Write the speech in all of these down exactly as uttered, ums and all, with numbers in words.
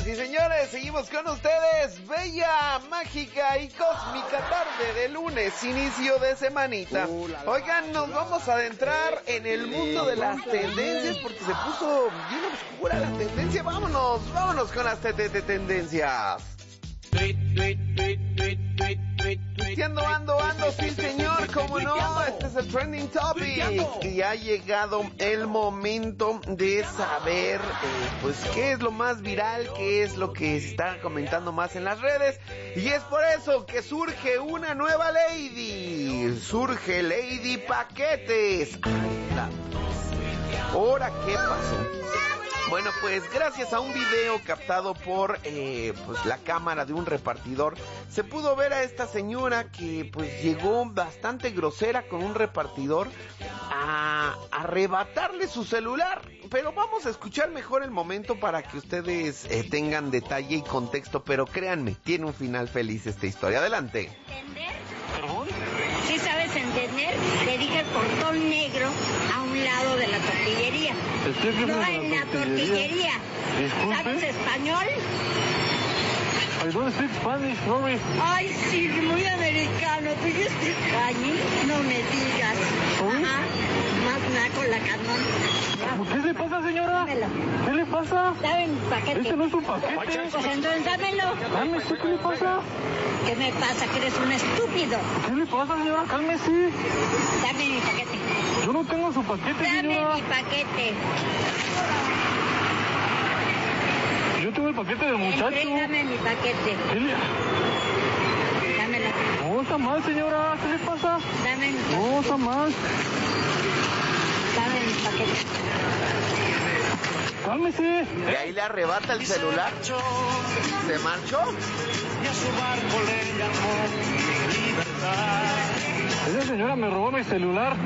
Señoras y señores, seguimos con ustedes. Bella, mágica y cósmica tarde de lunes, inicio de semanita. Oigan, nos vamos a adentrar en el mundo de las tendencias porque se puso bien oscura la tendencia. Vámonos, vámonos con las tendencias. Ando, ando, ando, sí señor, cómo no, este es el trending topic y ha llegado el momento de saber, eh, pues, qué es lo más viral, qué es lo que se está comentando más en las redes, y es por eso que surge una nueva lady, surge Lady Paquetes. Anda. ¿Ahora qué pasó? Bueno, pues gracias a un video captado por eh, pues la cámara de un repartidor, se pudo ver a esta señora que pues llegó bastante grosera con un repartidor a arrebatarle su celular. Pero vamos a escuchar mejor el momento para que ustedes eh, tengan detalle y contexto, pero créanme, tiene un final feliz esta historia. Adelante. ¿Entender? ¿Sí sabes entender? Le dije el portón negro a un lado de la tortillería. No en la tortillería. ¿Sabes español? I don't speak Spanish, sorry. Ay, sí, muy americano. ¿Tú ya speak Spanish? No me digas. ¿Sorry? Ajá. Más naco la canón. ¿Qué le pasa, señora? Dámelo. ¿Qué le pasa? Dame mi paquete. Este no es un paquete. Pues entonces dámelo. Cálmese, ¿qué le pasa? ¿Qué me pasa? Que eres un estúpido. ¿Qué le pasa, señora? Cálmese. Dame mi paquete. Yo no tengo su paquete, Dame señora. mi paquete. Yo tengo el paquete del muchacho. Entrégame mi paquete. ¿Qué le... Dámelo. No, está mal, señora. ¿Qué le pasa? Dame mi paquete. No, está mal. Dame mi paquete. Cálmese. Y ahí le arrebata el celular. ¿Se marchó? Y a su barco le llamó libertad. Esa señora me robó mi celular.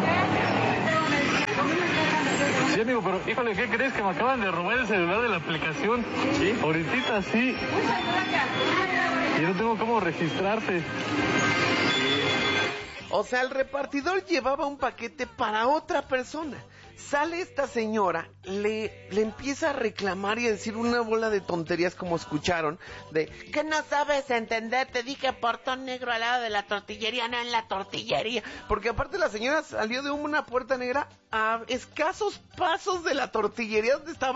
Sí, amigo, pero híjole, ¿qué crees? Que me acaban de robar el celular de la aplicación. ¿Sí? Ahorita sí. Y no tengo cómo registrarte. O sea, el repartidor llevaba un paquete para otra persona. Sale esta señora, le, le empieza a reclamar y a decir una bola de tonterías como escucharon, de que no sabes entender, te dije portón negro al lado de la tortillería, no en la tortillería. Porque aparte la señora salió de una puerta negra a escasos pasos de la tortillería donde estaba